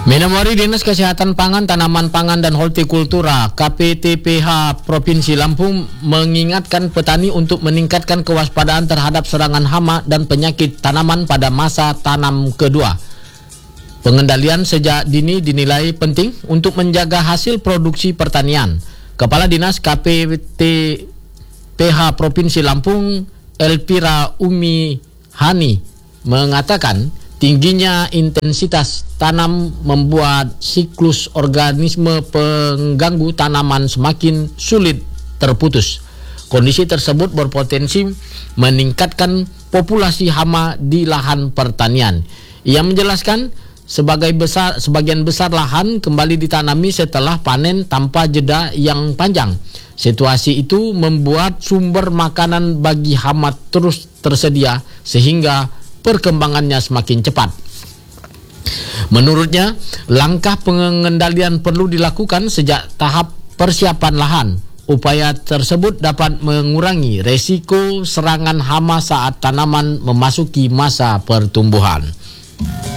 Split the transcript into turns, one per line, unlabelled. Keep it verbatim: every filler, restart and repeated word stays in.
Menamori Dinas Kesehatan Pangan, Tanaman Pangan dan Hortikultura K P T P H Provinsi Lampung mengingatkan petani untuk meningkatkan kewaspadaan terhadap serangan hama dan penyakit tanaman pada masa tanam kedua. Pengendalian sejak dini dinilai penting untuk menjaga hasil produksi pertanian. Kepala Dinas K P T P H Provinsi Lampung, Elvira Umi Hani, mengatakan tingginya intensitas tanam membuat siklus organisme pengganggu tanaman semakin sulit terputus. Kondisi tersebut berpotensi meningkatkan populasi hama di lahan pertanian. Ia menjelaskan sebagai besar, sebagian besar lahan kembali ditanami setelah panen tanpa jeda yang panjang. Situasi itu membuat sumber makanan bagi hama terus tersedia sehingga perkembangannya semakin cepat. Menurutnya, langkah pengendalian perlu dilakukan sejak tahap persiapan lahan. Upaya tersebut dapat mengurangi resiko serangan hama saat tanaman memasuki masa pertumbuhan.